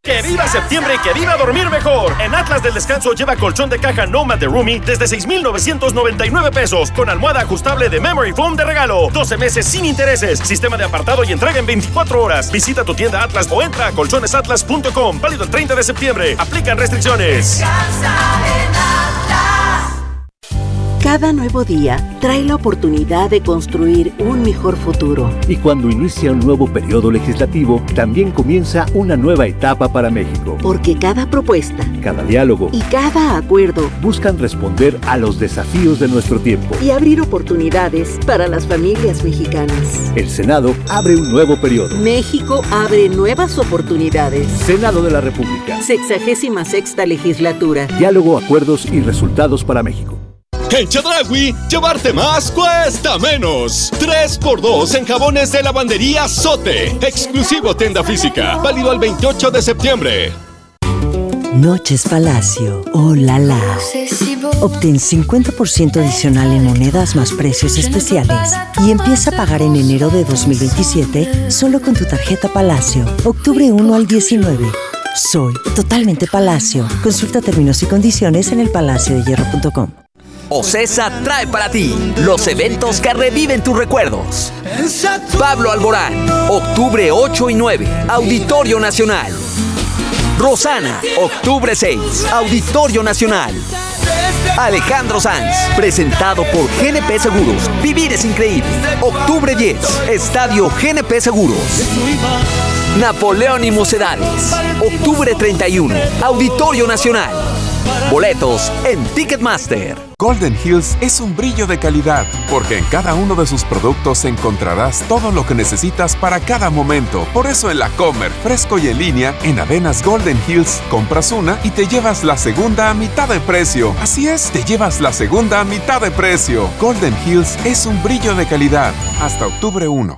¡Que viva septiembre y que viva dormir mejor! En Atlas del Descanso lleva colchón de caja Nomad de Rumi desde $6,999 con almohada ajustable de Memory Foam de regalo. 12 meses sin intereses. Sistema de apartado y entrega en 24 horas. Visita tu tienda Atlas o entra a colchonesatlas.com. Válido el 30 de septiembre. Aplican restricciones. Descansa en Atlas. Cada nuevo día trae la oportunidad de construir un mejor futuro. Y cuando inicia un nuevo periodo legislativo, también comienza una nueva etapa para México. Porque cada propuesta, cada diálogo y cada acuerdo buscan responder a los desafíos de nuestro tiempo y abrir oportunidades para las familias mexicanas. El Senado abre un nuevo periodo. México abre nuevas oportunidades. Senado de la República. 66ª legislatura. Diálogo, acuerdos y resultados para México. En Chedraui, llevarte más cuesta menos. 3x2 en jabones de lavandería Sote. Exclusivo tienda física. Válido al 28 de septiembre. Noches Palacio. ¡Oh, la la! Obtén 50% adicional en monedas más precios especiales. Y empieza a pagar en enero de 2027 solo con tu tarjeta Palacio. Octubre 1 al 19. Soy totalmente Palacio. Consulta términos y condiciones en elpalaciodehierro.com. Ocesa trae para ti los eventos que reviven tus recuerdos. Pablo Alborán, octubre 8 y 9, Auditorio Nacional. Rosana, octubre 6, Auditorio Nacional. Alejandro Sanz, presentado por GNP Seguros. Vivir es increíble. Octubre 10, Estadio GNP Seguros. Napoleón y Mocedades, octubre 31, Auditorio Nacional. Boletos en Ticketmaster. Golden Hills es un brillo de calidad, porque en cada uno de sus productos encontrarás todo lo que necesitas para cada momento. Por eso en la Comer, fresco y en línea, en Avenas Golden Hills, compras una y te llevas la segunda a mitad de precio. Así es, te llevas la segunda a mitad de precio. Golden Hills es un brillo de calidad. Hasta octubre 1.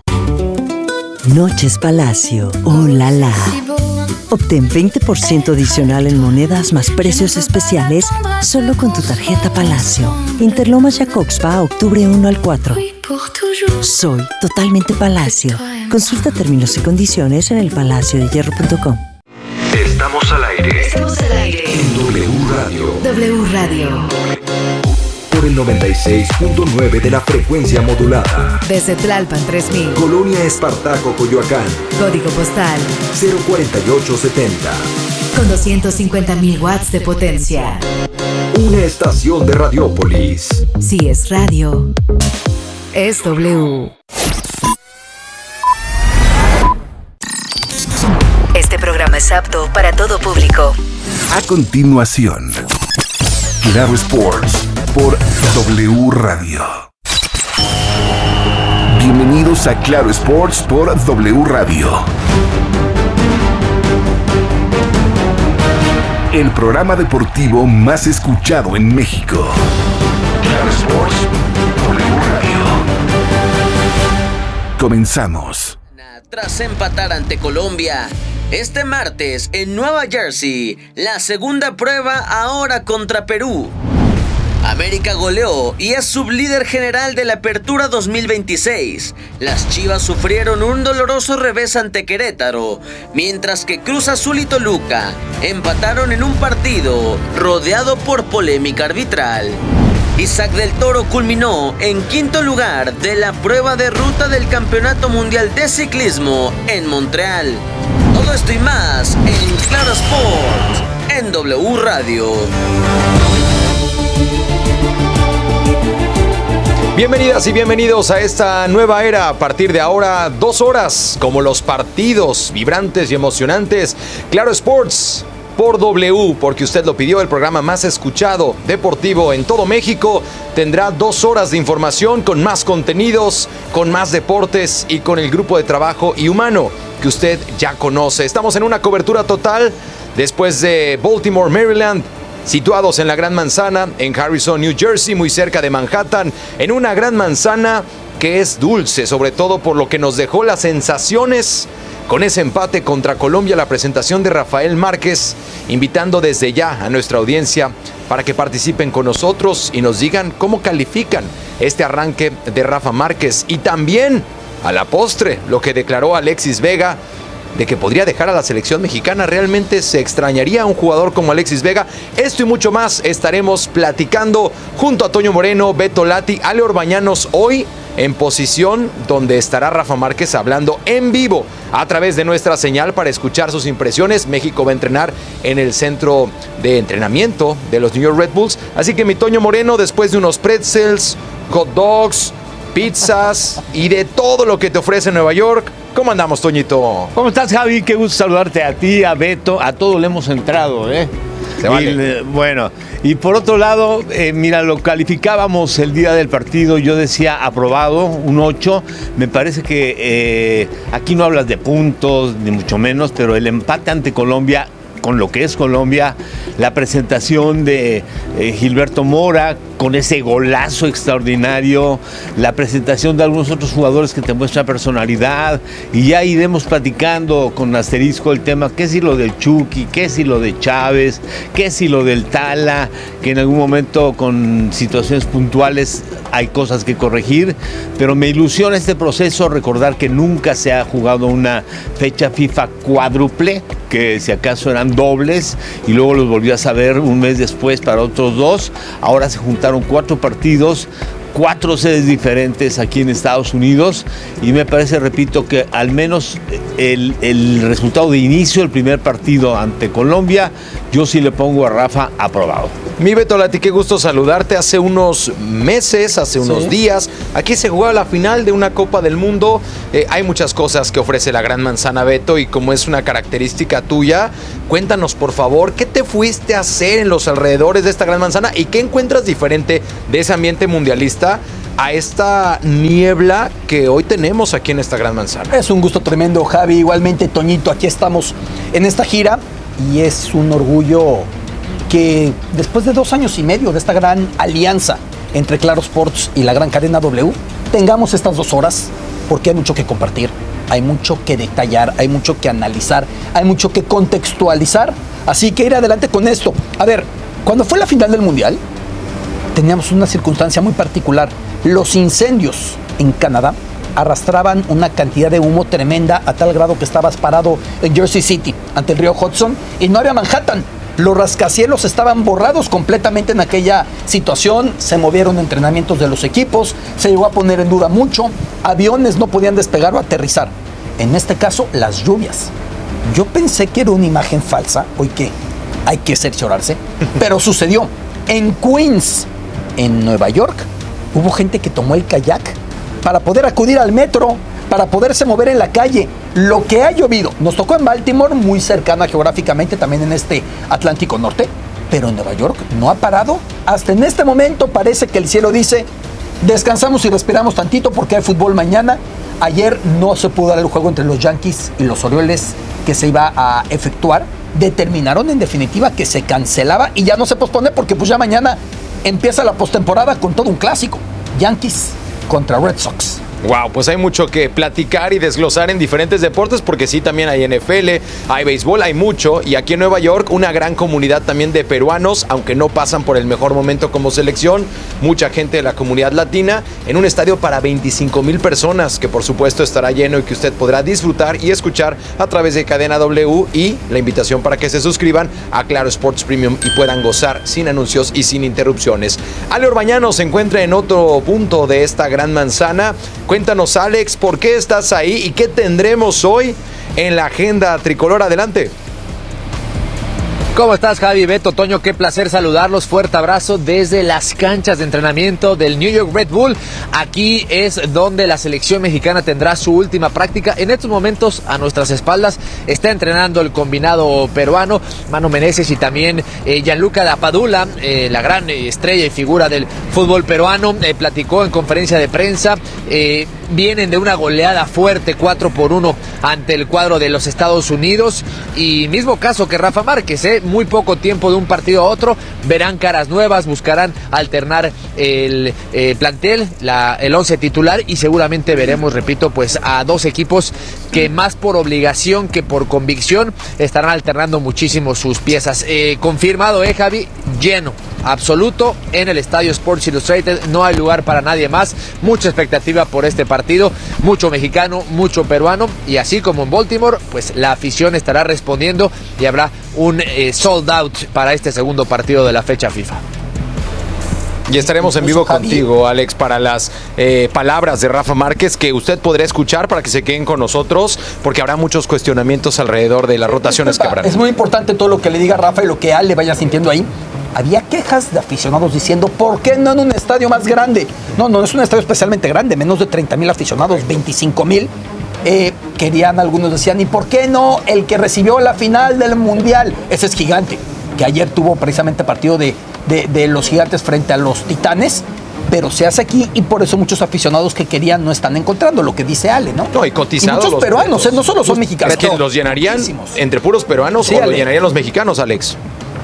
Noches Palacio. ¡Oh, la la! Obtén 20% adicional en monedas más precios especiales solo con tu tarjeta Palacio. Interlomas Jacobspa, octubre 1 al 4. Soy totalmente Palacio. Consulta términos y condiciones en elpalaciodehierro.com. Estamos al aire. Estamos al aire. En W Radio. W Radio. Por el 96.9 de la frecuencia modulada. Desde Tlalpan 3000. Colonia Espartaco, Coyoacán. Código postal 04870. con 250.000 watts de potencia. Una estación de Radiópolis. Si es radio, es W. Este programa es apto para todo público. A continuación, Claro Sports por W Radio. Bienvenidos a Claro Sports por W Radio. El programa deportivo más escuchado en México. Claro Sports, W Radio. Comenzamos. Tras empatar ante Colombia, este martes en Nueva Jersey, la segunda prueba ahora contra Perú. América goleó y es sublíder general de la Apertura 2026. Las Chivas sufrieron un doloroso revés ante Querétaro, mientras que Cruz Azul y Toluca empataron en un partido rodeado por polémica arbitral. Isaac del Toro culminó en quinto lugar de la prueba de ruta del Campeonato Mundial de Ciclismo en Montreal. Todo esto y más en Claro Sports, en W Radio. Bienvenidas y bienvenidos a esta nueva era. A partir de ahora, 2 horas, como los partidos vibrantes y emocionantes. Claro Sports por W, porque usted lo pidió, el programa más escuchado deportivo en todo México. Tendrá 2 horas de información con más contenidos, con más deportes y con el grupo de trabajo y humano que usted ya conoce. Estamos en una cobertura total después de Baltimore, Maryland, situados en la Gran Manzana, en Harrison, New Jersey, muy cerca de Manhattan, en una Gran Manzana que es dulce, sobre todo por lo que nos dejó las sensaciones con ese empate contra Colombia, la presentación de Rafael Márquez, invitando desde ya a nuestra audiencia para que participen con nosotros y nos digan cómo califican este arranque de Rafa Márquez, y también a la postre lo que declaró Alexis Vega de que podría dejar a la selección mexicana. Realmente se extrañaría a un jugador como Alexis Vega. Esto y mucho más estaremos platicando junto a Toño Moreno, Beto Lati, Ale Orbañanos, hoy en posición donde estará Rafa Márquez hablando en vivo a través de nuestra señal para escuchar sus impresiones. México va a entrenar en el centro de entrenamiento de los New York Red Bulls. Así que mi Toño Moreno, después de unos pretzels, hot dogs, pizzas y de todo lo que te ofrece Nueva York, ¿cómo andamos, Toñito? ¿Cómo estás, Javi? Qué gusto saludarte a ti, a Beto, a todos le hemos entrado, ¿eh? Se vale. Y por otro lado, mira, lo calificábamos el día del partido, yo decía aprobado, un 8, me parece que aquí no hablas de puntos, ni mucho menos, pero el empate ante Colombia, con lo que es Colombia, la presentación de Gilberto Mora, con ese golazo extraordinario, la presentación de algunos otros jugadores que te muestran personalidad, y ya iremos platicando con asterisco el tema, qué si lo del Chucky, qué si lo de Chávez, qué si lo del Tala, que en algún momento con situaciones puntuales hay cosas que corregir, pero me ilusiona este proceso, recordar que nunca se ha jugado una fecha FIFA cuádruple, que si acaso eran dobles, y luego los volví a saber un mes después para otros 2, ahora se juntaron 4 partidos, 4 sedes diferentes aquí en Estados Unidos, y me parece, repito, que al menos el resultado de inicio, el primer partido ante Colombia, yo sí le pongo a Rafa aprobado. Mi Beto Lati, qué gusto saludarte. Hace unos meses, hace unos días, aquí se jugaba la final de una Copa del Mundo. Hay muchas cosas que ofrece la Gran Manzana, Beto, y como es una característica tuya, cuéntanos por favor, ¿qué te fuiste a hacer en los alrededores de esta Gran Manzana y qué encuentras diferente de ese ambiente mundialista a esta niebla que hoy tenemos aquí en esta Gran Manzana? Es un gusto tremendo, Javi. Igualmente, Toñito, aquí estamos en esta gira y es un orgullo que después de 2 años y medio de esta gran alianza entre Claro Sports y la gran cadena W, tengamos estas 2 horas, porque hay mucho que compartir, hay mucho que detallar, hay mucho que analizar, hay mucho que contextualizar, así que ir adelante con esto. A ver, cuando fue la final del Mundial, teníamos una circunstancia muy particular. Los incendios en Canadá arrastraban una cantidad de humo tremenda a tal grado que estabas parado en Jersey City, ante el río Hudson, y no había Manhattan. Los rascacielos estaban borrados completamente en aquella situación, se movieron entrenamientos de los equipos, se llegó a poner en duda mucho, aviones no podían despegar o aterrizar. En este caso, las lluvias. Yo pensé que era una imagen falsa, hoy que hay que cerciorarse, pero sucedió. En Queens, en Nueva York, hubo gente que tomó el kayak para poder acudir al metro, para poderse mover en la calle. Lo que ha llovido, nos tocó en Baltimore, muy cercana geográficamente, también en este Atlántico Norte, pero en Nueva York no ha parado. Hasta en este momento parece que el cielo dice, descansamos y respiramos tantito porque hay fútbol mañana. Ayer no se pudo dar el juego entre los Yankees y los Orioles que se iba a efectuar. Determinaron en definitiva que se cancelaba y ya no se pospone porque pues ya mañana empieza la postemporada con todo un clásico. Yankees contra Red Sox. Wow, pues hay mucho que platicar y desglosar en diferentes deportes, porque sí, también hay NFL, hay béisbol, hay mucho, y aquí en Nueva York una gran comunidad también de peruanos, aunque no pasan por el mejor momento como selección, mucha gente de la comunidad latina, en un estadio para 25,000 personas, que por supuesto estará lleno y que usted podrá disfrutar y escuchar a través de Cadena W, y la invitación para que se suscriban a Claro Sports Premium y puedan gozar sin anuncios y sin interrupciones. Ale Orbañanos se encuentra en otro punto de esta Gran Manzana. Cuéntanos, Alex, ¿por qué estás ahí y qué tendremos hoy en la agenda tricolor? Adelante. ¿Cómo estás, Javi, Beto, Toño? Qué placer saludarlos. Fuerte abrazo desde las canchas de entrenamiento del New York Red Bull. Aquí es donde la selección mexicana tendrá su última práctica. En estos momentos, a nuestras espaldas, está entrenando el combinado peruano, Mano Menezes, y también Gianluca Lapadula, la gran estrella y figura del fútbol peruano. Platicó en conferencia de prensa. Vienen de una goleada fuerte, 4-1 ante el cuadro de los Estados Unidos. Y mismo caso que Rafa Márquez, muy poco tiempo de un partido a otro, verán caras nuevas, buscarán alternar el plantel, el 11 titular, y seguramente veremos, repito, pues a 2 equipos que más por obligación que por convicción estarán alternando muchísimo sus piezas. Confirmado, Javi, lleno absoluto en el estadio Sports Illustrated. No hay lugar para nadie más. Mucha expectativa por este partido. Mucho mexicano, mucho peruano. Y así como en Baltimore, pues la afición estará respondiendo y habrá un sold out para este segundo partido de la fecha FIFA. Y estaremos en vivo contigo, Alex, para las palabras de Rafa Márquez que usted podrá escuchar para que se queden con nosotros, porque habrá muchos cuestionamientos alrededor de las rotaciones que habrán. Es muy importante todo lo que le diga Rafa y lo que Ale vaya sintiendo ahí. Había quejas de aficionados diciendo, ¿por qué no en un estadio más grande? No es un estadio especialmente grande, menos de 30,000 aficionados, 25,000. Querían, algunos decían, ¿y por qué no el que recibió la final del Mundial? Ese es Gigante, que ayer tuvo precisamente partido de los Gigantes frente a los Titanes, pero se hace aquí y por eso muchos aficionados que querían no están encontrando, lo que dice Ale, ¿no? No, y cotizados. Y muchos peruanos, no solo son mexicanos. Es que los llenarían entre puros peruanos, sí, o lo llenarían los mexicanos, Alex.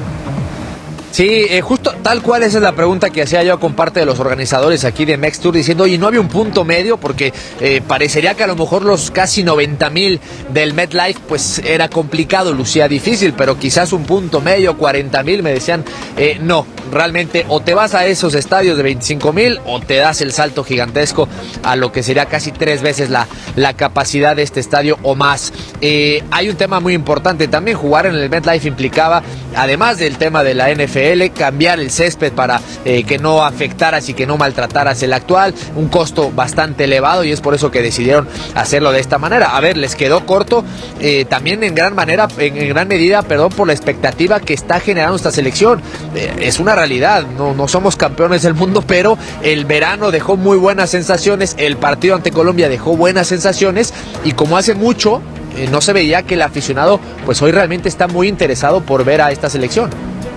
Sí, justo tal cual esa es la pregunta que hacía yo con parte de los organizadores aquí de Mex Tour, diciendo, oye, ¿no había un punto medio? Porque parecería que a lo mejor los casi 90,000 del MetLife, pues era complicado, lucía difícil, pero quizás un punto medio, 40,000, me decían, no, realmente o te vas a esos estadios de 25,000 o te das el salto gigantesco a lo que sería casi 3 veces la capacidad de este estadio o más. Hay un tema muy importante también, jugar en el MetLife implicaba, además del tema de la NFL, cambiar el césped para que no afectaras y que no maltrataras el actual, un costo bastante elevado y es por eso que decidieron hacerlo de esta manera. A ver, les quedó corto también en gran medida, por la expectativa que está generando esta selección. Es una realidad, no somos campeones del mundo, pero el verano dejó muy buenas sensaciones, el partido ante Colombia dejó buenas sensaciones y como hace mucho no se veía que el aficionado pues hoy realmente está muy interesado por ver a esta selección.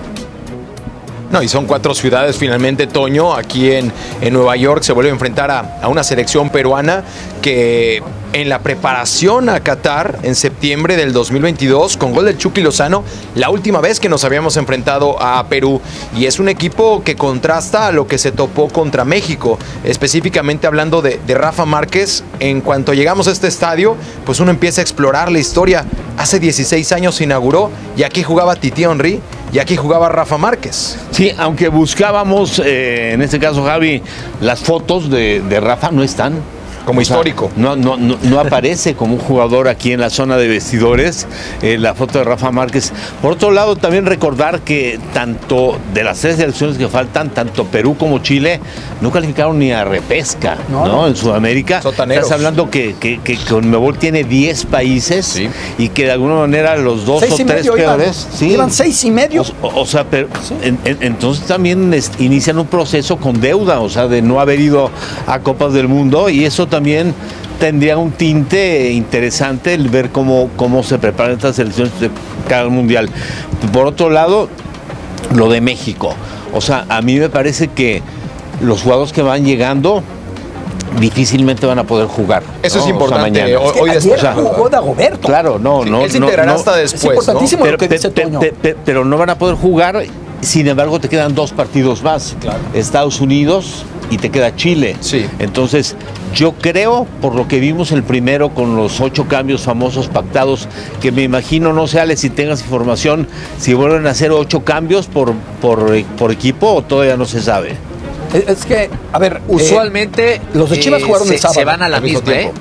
No, y son 4 ciudades finalmente, Toño. Aquí en Nueva York se vuelve a enfrentar a una selección peruana que en la preparación a Qatar en septiembre del 2022, con gol del Chucky Lozano, la última vez que nos habíamos enfrentado a Perú. Y es un equipo que contrasta a lo que se topó contra México. Específicamente hablando de Rafa Márquez, en cuanto llegamos a este estadio, pues uno empieza a explorar la historia. Hace 16 años se inauguró y aquí jugaba Titi Henry y aquí jugaba Rafa Márquez. Sí, aunque buscábamos, en este caso, Javi, las fotos de Rafa no están. Como histórico. No aparece como un jugador aquí en la zona de vestidores, la foto de Rafa Márquez. Por otro lado, también recordar que tanto de las 3 selecciones que faltan, tanto Perú como Chile, no calificaron ni a repesca, ¿no? En Sudamérica. Sotaneros. Estás hablando que Conmebol tiene 10 países, sí, y que de alguna manera los 2 o 3 peores. Sí, llevan 6 y medio. O sea, pero sí, entonces también inician un proceso con deuda, o sea, de no haber ido a Copas del Mundo, y eso también tendría un tinte interesante el ver cómo se preparan estas selecciones de cada mundial. Por otro lado, lo de México. O sea, a mí me parece que los jugadores que van llegando difícilmente van a poder jugar. Eso es importante. O sea, hoy ayer jugó Dagoberto. Claro, él se integrará hasta después. Es importantísimo lo que dice Toño. Pero no van a poder jugar. Sin embargo, te quedan 2 partidos más. Claro. Estados Unidos y te queda Chile. Sí. Entonces, yo creo, por lo que vimos el primero con los 8 cambios famosos pactados, que me imagino, no sé, Ale, si tengas información, si vuelven a hacer 8 cambios por equipo o todavía no se sabe. Es que, a ver, usualmente los de Chivas jugaron el sábado. Se van a la misma, Uh-huh.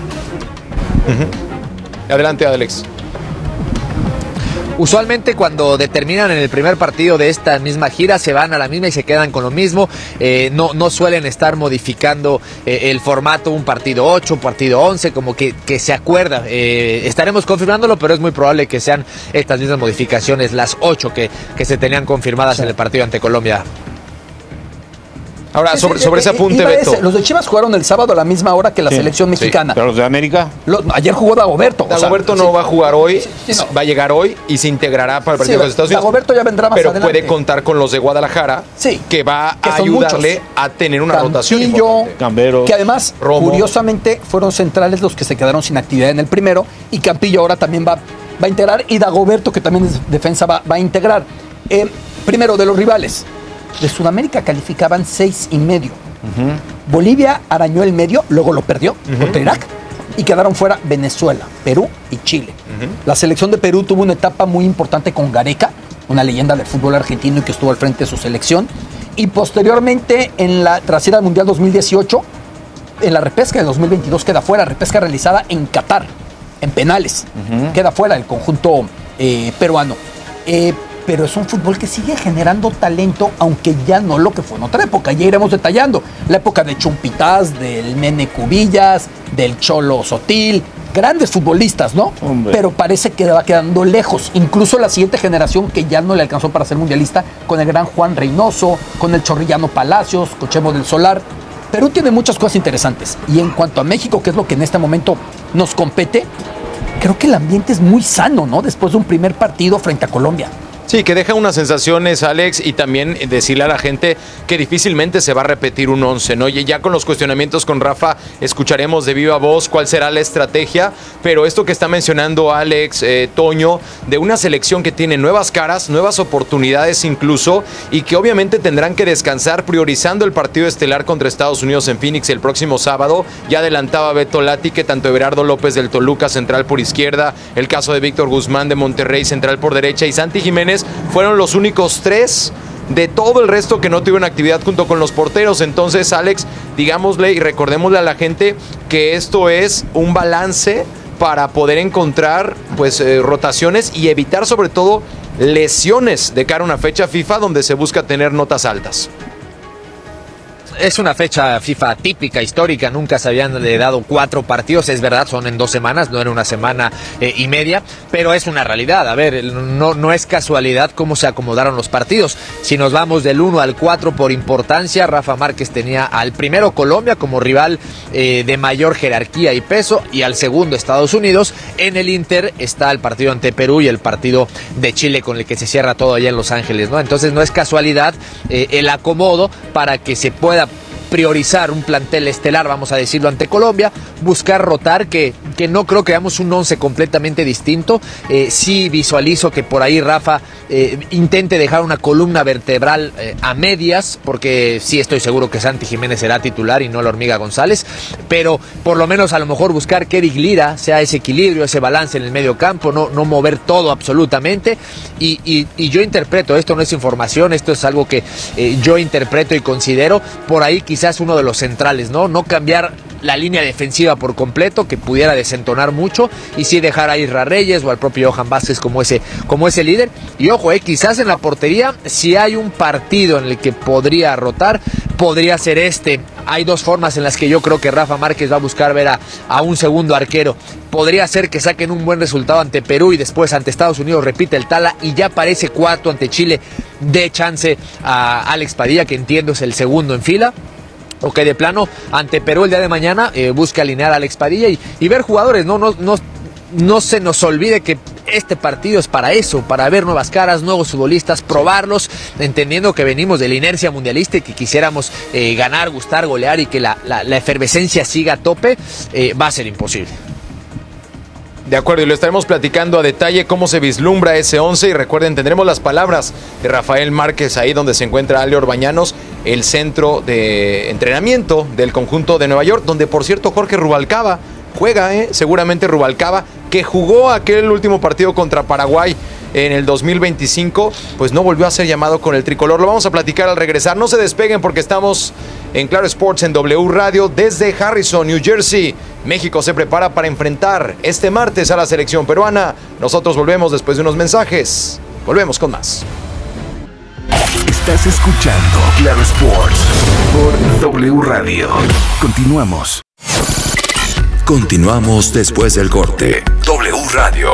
Adelante, Alex. Usualmente cuando determinan en el primer partido de esta misma gira se van a la misma y se quedan con lo mismo, no suelen estar modificando el formato, un partido 8, un partido 11, como que se acuerda. Estaremos confirmándolo, pero es muy probable que sean estas mismas modificaciones, las 8 que se tenían confirmadas en el partido ante Colombia. Ahora, sobre ese apunte, Beto. Los de Chivas jugaron el sábado a la misma hora que la selección mexicana. ¿Pero los de América? Ayer jugó Dagoberto. Dagoberto no va a jugar hoy, va a llegar hoy y se integrará para el partido de los Estados Unidos. Dagoberto ya vendrá más adelante. Pero puede contar con los de Guadalajara, que va a ayudarle muchos a tener una rotación. Campillo, que además, Romo, curiosamente, fueron centrales los que se quedaron sin actividad en el primero, y Campillo ahora también va a integrar, y Dagoberto, que también es defensa, va a integrar. Primero, de los rivales. De Sudamérica calificaban 6,5. Bolivia arañó el medio, luego lo perdió contra Irak y quedaron fuera Venezuela, Perú y Chile. La selección de Perú tuvo una etapa muy importante con Gareca, una leyenda del fútbol argentino y que estuvo al frente de su selección. Y posteriormente, tras ir al Mundial 2018, en la repesca de 2022 queda fuera, repesca realizada en Qatar, en penales. Queda fuera el conjunto peruano. Pero es un fútbol que sigue generando talento, aunque ya no lo que fue en otra época. Ya iremos detallando. La época de Chumpitaz, del Nene Cubillas, del Cholo Sotil. Grandes futbolistas, ¿no? Hombre. Pero parece que va quedando lejos. Incluso la siguiente generación que ya no le alcanzó para ser mundialista, con el gran Juan Reynoso, con el Chorrillano Palacios, con Chemo del Solar. Perú tiene muchas cosas interesantes. Y en cuanto a México, que es lo que en este momento nos compete, creo que el ambiente es muy sano, ¿no? Después de un primer partido frente a Colombia. Sí, que deja unas sensaciones, Alex, y también decirle a la gente que difícilmente se va a repetir un 11, ¿no? Y ya con los cuestionamientos con Rafa escucharemos de viva voz cuál será la estrategia, pero esto que está mencionando Alex, Toño, de una selección que tiene nuevas caras, nuevas oportunidades incluso, y que obviamente tendrán que descansar priorizando el partido estelar contra Estados Unidos en Phoenix el próximo sábado. Ya adelantaba Beto Lati que tanto Everardo López del Toluca, central por izquierda, el caso de Víctor Guzmán de Monterrey, central por derecha, y Santi Jiménez fueron los únicos 3 de todo el resto que no tuvieron actividad junto con los porteros. Entonces, Alex, digámosle y recordémosle a la gente que esto es un balance para poder encontrar pues rotaciones y evitar sobre todo lesiones de cara a una fecha FIFA donde se busca tener notas altas. Es una fecha FIFA típica, histórica, nunca se habían dado 4 partidos, es verdad, son en 2 semanas, no en una semana y media, pero es una realidad. A ver, no es casualidad cómo se acomodaron los partidos. Si nos vamos del 1 al 4 por importancia, Rafa Márquez tenía al primero Colombia como rival de mayor jerarquía y peso, y al segundo Estados Unidos. En el Inter está el partido ante Perú y el partido de Chile con el que se cierra todo allá en Los Ángeles, ¿no? Entonces no es casualidad el acomodo para que se pueda priorizar un plantel estelar, vamos a decirlo, ante Colombia, buscar rotar, que no creo que veamos un 11 completamente distinto. Sí visualizo que por ahí Rafa intente dejar una columna vertebral a medias, porque sí estoy seguro que Santi Jiménez será titular y no la Hormiga González, pero por lo menos a lo mejor buscar que Eric Lira sea ese equilibrio, ese balance en el medio campo, no mover todo absolutamente, y yo interpreto, esto no es información, esto es algo que yo interpreto y considero, por ahí quizás uno de los centrales, no cambiar la línea defensiva por completo, que pudiera desentonar mucho, y sí dejar a Isra Reyes o al propio Johan Vázquez como ese líder. Y ojo, quizás en la portería, si hay un partido en el que podría rotar, podría ser este. Hay 2 formas en las que yo creo que Rafa Márquez va a buscar ver a un segundo arquero. Podría ser que saquen un buen resultado ante Perú y después ante Estados Unidos repite el Tala y ya parece cuarto ante Chile, dé chance a Alex Padilla, que entiendo es el segundo en fila. O que de plano ante Perú el día de mañana busque alinear a Alex Padilla y ver jugadores. No se nos olvide que este partido es para eso, para ver nuevas caras, nuevos futbolistas, probarlos, entendiendo que venimos de la inercia mundialista y que quisiéramos ganar, gustar, golear, y que la efervescencia siga a tope. Va a ser imposible. De acuerdo, y lo estaremos platicando a detalle cómo se vislumbra ese 11, y recuerden, tendremos las palabras de Rafael Márquez ahí donde se encuentra Ale Orbañanos, el centro de entrenamiento del conjunto de Nueva York, donde por cierto Jorge Rubalcaba juega, seguramente Rubalcaba, que jugó aquel último partido contra Paraguay en el 2025, pues no volvió a ser llamado con el tricolor. Lo vamos a platicar al regresar. No se despeguen porque estamos en Claro Sports en W Radio desde Harrison, New Jersey. México se prepara para enfrentar este martes a la selección peruana. Nosotros volvemos después de unos mensajes. Volvemos con más. Estás escuchando Claro Sports por W Radio. Continuamos. Continuamos después del corte. W Radio.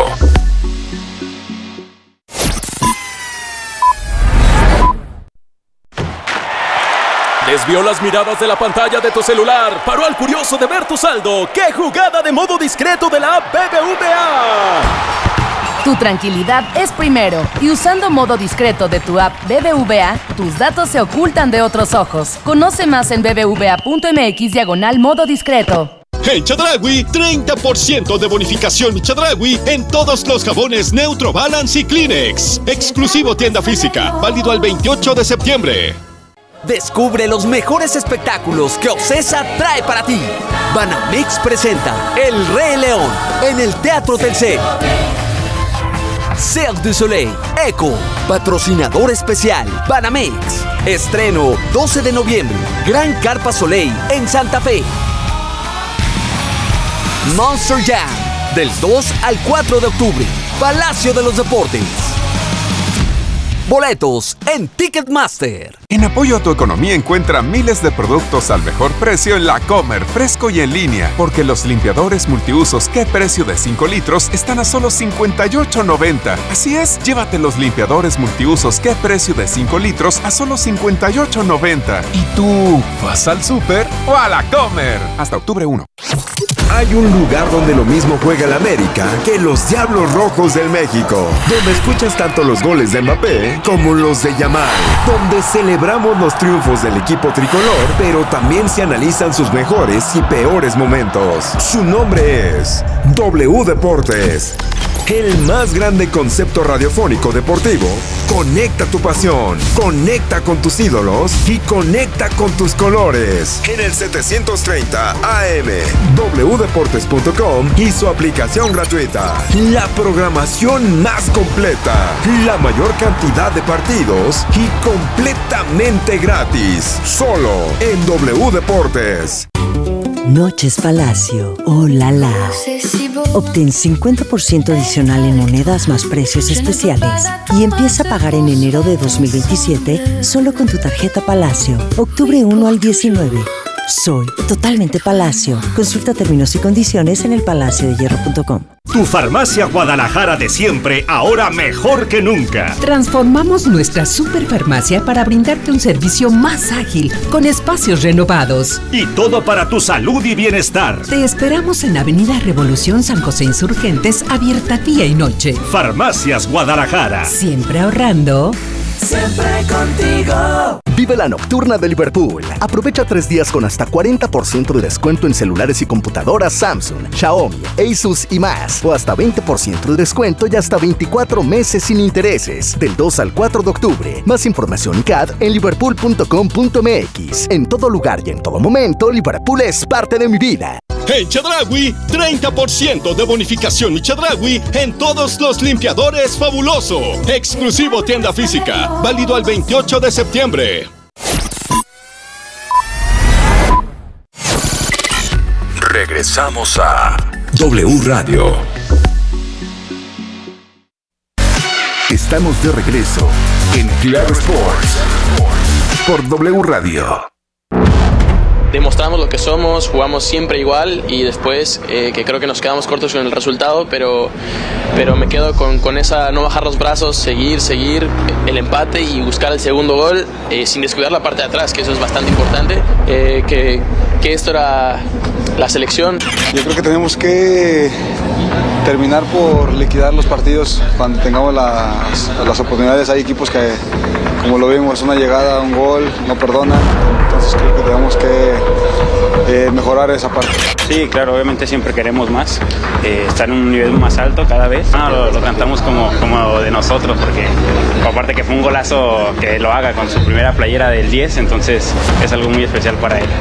Desvió las miradas de la pantalla de tu celular. Paró al curioso de ver tu saldo. ¡Qué jugada de modo discreto de la app BBVA! Tu tranquilidad es primero, y usando modo discreto de tu app BBVA, tus datos se ocultan de otros ojos. Conoce más en bbva.mx/modo discreto. En Chedraui, 30% de bonificación Chedraui en todos los jabones Neutro Balance y Kleenex. Exclusivo tienda física, válido al 28 de septiembre. Descubre los mejores espectáculos que Ocesa trae para ti. Banamex presenta El Rey León en el Teatro Telcel. Cirque du Soleil. Eco, patrocinador especial. Banamex. Estreno 12 de noviembre. Gran Carpa Soleil en Santa Fe. Monster Jam, del 2 al 4 de octubre. Palacio de los Deportes. Boletos en Ticketmaster. En apoyo a tu economía encuentra miles de productos al mejor precio en La Comer, fresco y en línea. Porque los limpiadores multiusos ¿Qué precio de 5 litros? Están a solo $58.90. Así es, llévate los limpiadores multiusos ¿Qué precio de 5 litros? A solo $58.90. ¿Y tú vas al súper o a La Comer? Hasta octubre 1. Hay un lugar donde lo mismo juega el América que los Diablos Rojos del México, donde escuchas tanto los goles de Mbappé como los de Yamal, donde celebramos los triunfos del equipo tricolor, pero también se analizan sus mejores y peores momentos. Su nombre es W Deportes. El más grande concepto radiofónico deportivo. Conecta tu pasión, conecta con tus ídolos y conecta con tus colores. En el 730 AM, wdeportes.com y su aplicación gratuita. La programación más completa, la mayor cantidad de partidos y completamente gratis. Solo en W Deportes. Noches Palacio. ¡Oh, la, la! Obtén 50% adicional en monedas más precios especiales y empieza a pagar en enero de 2027 solo con tu tarjeta Palacio. Octubre 1 al 19. Soy totalmente Palacio. Consulta términos y condiciones en elpalaciodehierro.com. Tu farmacia Guadalajara de siempre, ahora mejor que nunca. Transformamos nuestra superfarmacia para brindarte un servicio más ágil, con espacios renovados. Y todo para tu salud y bienestar. Te esperamos en Avenida Revolución San José Insurgentes, abierta día y noche. Farmacias Guadalajara. Siempre ahorrando. Siempre contigo. Vive la nocturna de Liverpool. Aprovecha 3 días con hasta 40% de descuento en celulares y computadoras Samsung, Xiaomi, Asus y más. O hasta 20% de descuento y hasta 24 meses sin intereses. Del 2 al 4 de octubre. Más información y CAD en liverpool.com.mx. En todo lugar y en todo momento, Liverpool es parte de mi vida. En Chedraui, 30% de bonificación y Chedraui en todos los limpiadores fabuloso. Exclusivo tienda física, válido al 28 de septiembre. Regresamos a W Radio. Estamos de regreso en Claro Sports por W Radio. Demostramos lo que somos, jugamos siempre igual y después que creo que nos quedamos cortos con el resultado, pero me quedo con esa no bajar los brazos, seguir el empate y buscar el segundo gol sin descuidar la parte de atrás, que eso es bastante importante, que esto era la selección. Yo creo que tenemos que terminar por liquidar los partidos cuando tengamos las oportunidades. Hay equipos que, como lo vimos, una llegada, un gol, no perdonan. Entonces creo que tenemos que mejorar esa parte. Sí, claro, obviamente siempre queremos más, estar en un nivel más alto cada vez. Lo cantamos como de nosotros, porque aparte que fue un golazo que lo haga con su primera playera del 10, entonces es algo muy especial para él.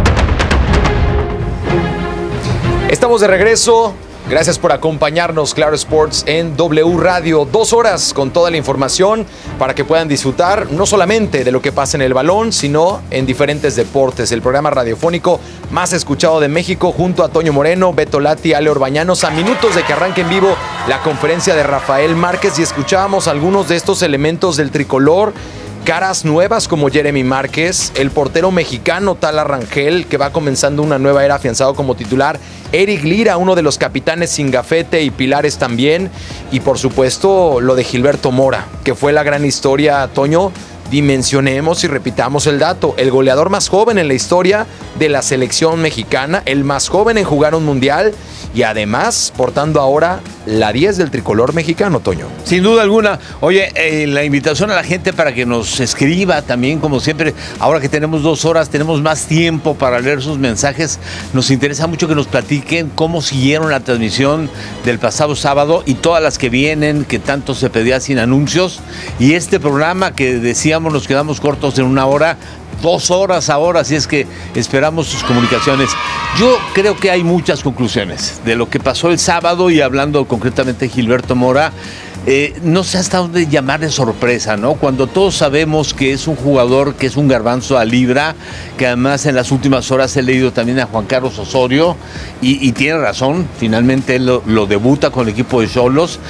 Estamos de regreso. Gracias por acompañarnos, Claro Sports, en W Radio. 2 horas con toda la información para que puedan disfrutar no solamente de lo que pasa en el balón, sino en diferentes deportes. El programa radiofónico más escuchado de México, junto a Toño Moreno, Beto Lati, Ale Orbañanos, a minutos de que arranque en vivo la conferencia de Rafael Márquez, y escuchábamos algunos de estos elementos del tricolor. Caras nuevas como Jeremy Márquez, el portero mexicano Tala Rangel, que va comenzando una nueva era afianzado como titular, Eric Lira, uno de los capitanes sin gafete y pilares también, y por supuesto lo de Gilberto Mora, que fue la gran historia, Toño. Dimensionemos y repitamos el dato: el goleador más joven en la historia de la selección mexicana, el más joven en jugar un mundial y además portando ahora la 10 del tricolor mexicano, Toño. Sin duda alguna. Oye, la invitación a la gente para que nos escriba también, como siempre, ahora que tenemos 2 horas, tenemos más tiempo para leer sus mensajes. Nos interesa mucho que nos platiquen cómo siguieron la transmisión del pasado sábado y todas las que vienen, que tanto se pedía sin anuncios, y este programa que decíamos nos quedamos cortos en 1 hora, 2 horas ahora, así es que esperamos sus comunicaciones. Yo creo que hay muchas conclusiones de lo que pasó el sábado, y hablando concretamente de Gilberto Mora, no sé hasta dónde llamar de sorpresa, ¿no? Cuando todos sabemos que es un jugador que es un garbanzo a libra, que además en las últimas horas he leído también a Juan Carlos Osorio, y tiene razón, finalmente él lo debuta con el equipo de Xolos,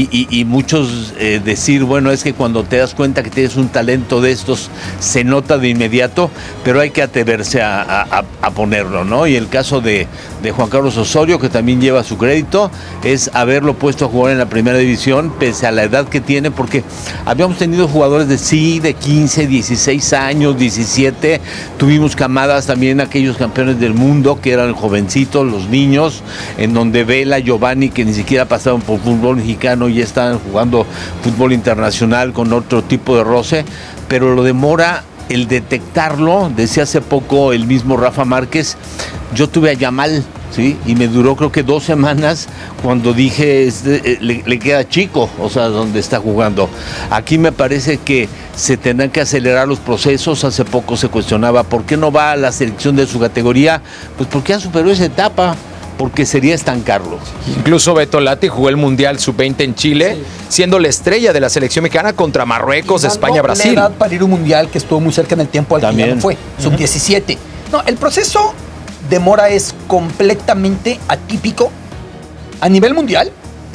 y muchos decir, bueno, es que cuando te das cuenta que tienes un talento de estos, se nota de inmediato, pero hay que atreverse a ponerlo, ¿no? Y el caso de Juan Carlos Osorio, que también lleva su crédito, es haberlo puesto a jugar en la primera división, pese a la edad que tiene, porque habíamos tenido jugadores de 15, 16 años, 17, tuvimos camadas también, aquellos campeones del mundo, que eran jovencitos, los niños, en donde Vela, Giovanni, que ni siquiera pasaron por fútbol mexicano, y estaban jugando fútbol internacional con otro tipo de roce, pero lo de Mora, el detectarlo, decía hace poco el mismo Rafa Márquez, yo tuve a Yamal, ¿sí? Y me duró creo que 2 semanas cuando dije, le queda chico, o sea, donde está jugando. Aquí me parece que se tendrán que acelerar los procesos. Hace poco se cuestionaba, ¿por qué no va a la selección de su categoría? Pues porque ya superó esa etapa, porque sería estancarlo. Incluso Beto Lati jugó el Mundial Sub-20 en Chile, siendo la estrella de la selección mexicana contra Marruecos, España, Brasil. La edad para ir a un Mundial que estuvo muy cerca en el tiempo al que ya no fue, Sub-17. No, el proceso de Mora es completamente atípico a nivel mundial,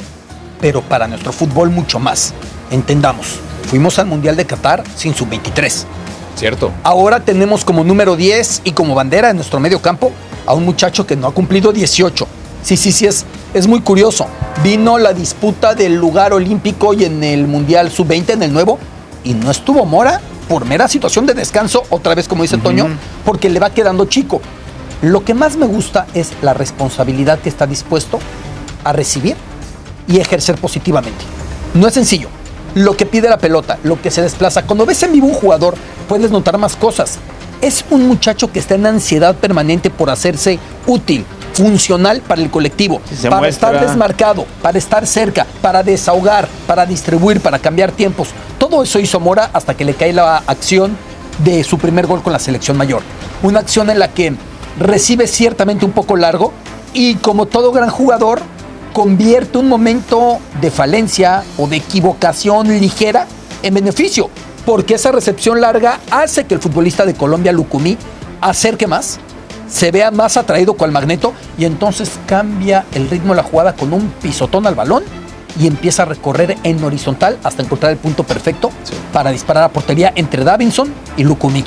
pero para nuestro fútbol mucho más. Entendamos, fuimos al Mundial de Qatar sin Sub-23. Cierto. Ahora tenemos como número 10 y como bandera en nuestro medio campo a un muchacho que no ha cumplido 18. Sí, es muy curioso. Vino la disputa del lugar olímpico y en el Mundial Sub-20, en el nuevo, y no estuvo Mora por mera situación de descanso, otra vez como dice Toño, porque le va quedando chico. Lo que más me gusta es la responsabilidad que está dispuesto a recibir y ejercer positivamente. No es sencillo. Lo que pide la pelota, lo que se desplaza. Cuando ves en vivo un jugador, puedes notar más cosas. Es un muchacho que está en ansiedad permanente por hacerse útil, funcional para el colectivo, para estar desmarcado, para estar cerca, para desahogar, para distribuir, para cambiar tiempos. Todo eso hizo Mora hasta que le cae la acción de su primer gol con la selección mayor. Una acción en la que recibe ciertamente un poco largo y, como todo gran jugador, convierte un momento de falencia o de equivocación ligera en beneficio, porque esa recepción larga hace que el futbolista de Colombia, Lucumí, acerque más, se vea más atraído cual magneto, y entonces cambia el ritmo de la jugada con un pisotón al balón y empieza a recorrer en horizontal hasta encontrar el punto perfecto para disparar a portería entre Davinson y Lucumí.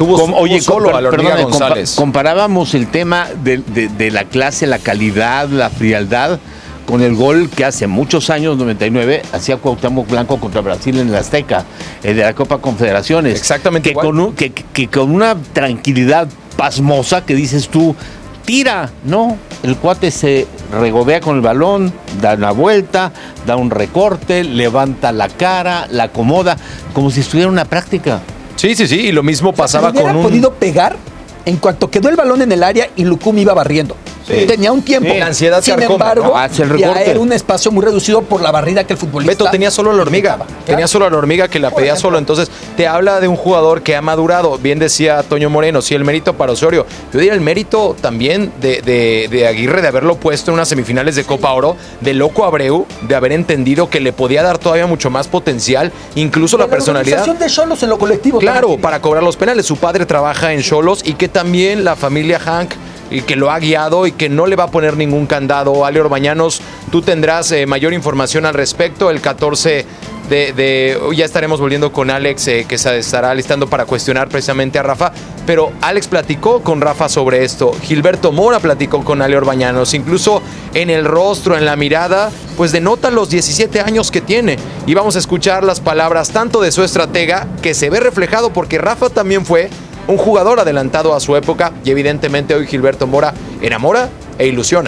Comparábamos el tema de la clase, la calidad, la frialdad, con el gol que hace muchos años, 99, hacía Cuauhtémoc Blanco contra Brasil en el Azteca, el de la Copa Confederaciones. Exactamente igual. Que con una tranquilidad pasmosa que dices tú, tira, no, el cuate se regodea con el balón, da una vuelta, da un recorte, levanta la cara, la acomoda, como si estuviera en una práctica. Sí, y lo mismo pasaba con un... podido pegar en cuanto quedó el balón en el área y Lucumí iba barriendo. Sí. Tenía un tiempo. La ansiedad sin embargo, ya era un espacio muy reducido por la barrida que el futbolista... Beto tenía solo la hormiga. Tenía solo la hormiga que la pedía solo. Entonces, te habla de un jugador que ha madurado. Bien decía Toño Moreno, sí, el mérito para Osorio. Yo diría el mérito también de Aguirre, de haberlo puesto en unas semifinales de Copa Oro, de Loco Abreu, de haber entendido que le podía dar todavía mucho más potencial, incluso la personalidad. La organización de Xolos en lo colectivo. Claro, para cobrar los penales. Su padre trabaja en Xolos y que también la familia Hank, y que lo ha guiado y que no le va a poner ningún candado. Ale Orbañanos, tú tendrás mayor información al respecto. El 14 ya estaremos volviendo con Alex, que se estará listando para cuestionar precisamente a Rafa, pero Alex platicó con Rafa sobre esto. Gilberto Mora platicó con Ale Orbañanos, incluso en el rostro, en la mirada, pues denotan los 17 años que tiene. Y vamos a escuchar las palabras tanto de su estratega, que se ve reflejado porque Rafa también fue un jugador adelantado a su época, y evidentemente hoy Gilberto Mora enamora e ilusiona.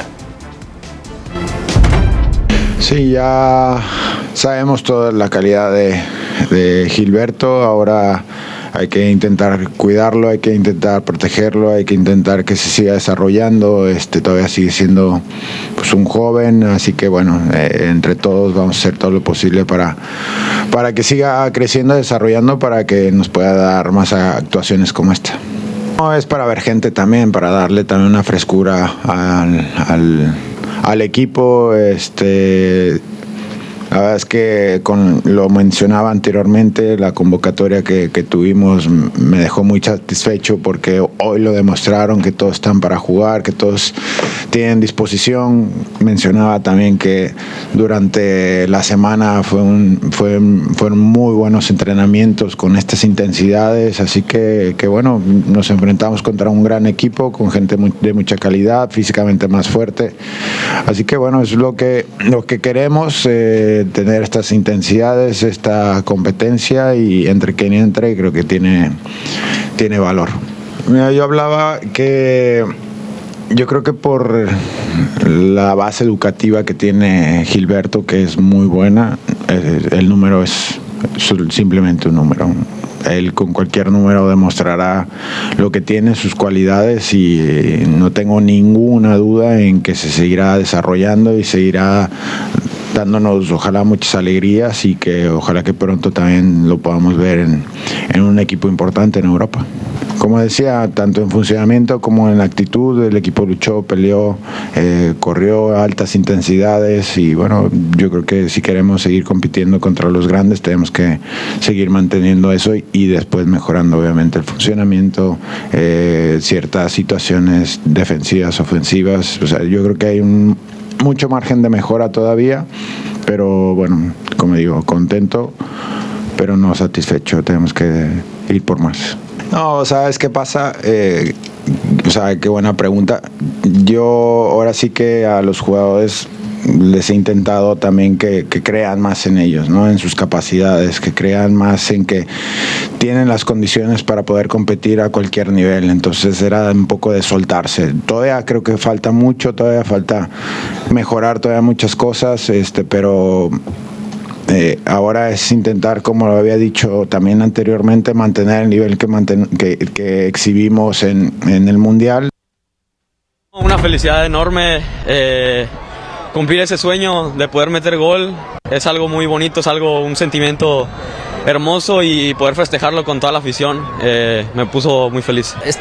Sí, ya sabemos toda la calidad de Gilberto. Ahora hay que intentar cuidarlo, hay que intentar protegerlo, hay que intentar que se siga desarrollando. Todavía sigue siendo pues un joven, así que bueno, entre todos vamos a hacer todo lo posible para que siga creciendo, desarrollando, para que nos pueda dar más actuaciones como esta. No, es para ver gente también, para darle también una frescura al equipo. La verdad es que lo mencionaba anteriormente, la convocatoria que tuvimos me dejó muy satisfecho porque hoy lo demostraron que todos están para jugar, que todos tienen disposición. Mencionaba también que durante la semana fueron muy buenos entrenamientos con estas intensidades, así que bueno, nos enfrentamos contra un gran equipo con gente de mucha calidad, físicamente más fuerte, así que bueno, es lo que queremos, tener estas intensidades, esta competencia, y entre quien entre creo que tiene valor. Mira, yo hablaba que yo creo que por la base educativa que tiene Gilberto, que es muy buena, el número es simplemente un número. Él con cualquier número demostrará lo que tiene, sus cualidades, y no tengo ninguna duda en que se seguirá desarrollando y seguirá dándonos ojalá muchas alegrías, y que ojalá que pronto también lo podamos ver en un equipo importante en Europa. Como decía, tanto en funcionamiento como en actitud, el equipo luchó, peleó, corrió a altas intensidades, y bueno, yo creo que si queremos seguir compitiendo contra los grandes tenemos que seguir manteniendo eso y después mejorando obviamente el funcionamiento, ciertas situaciones defensivas, ofensivas. O sea, yo creo que hay mucho margen de mejora todavía, pero bueno, como digo, contento, pero no satisfecho, tenemos que ir por más. No, ¿sabes qué pasa? O sea, qué buena pregunta. Yo ahora sí que a los jugadores les he intentado también que crean más en ellos, ¿no? En sus capacidades, que crean más en que tienen las condiciones para poder competir a cualquier nivel. Entonces era un poco de soltarse. Todavía creo que falta mucho, todavía falta mejorar todavía muchas cosas, pero ahora es intentar, como lo había dicho también anteriormente, mantener el nivel que exhibimos en el Mundial. Una felicidad enorme, cumplir ese sueño de poder meter gol es algo muy bonito, es un sentimiento hermoso, y poder festejarlo con toda la afición me puso muy feliz.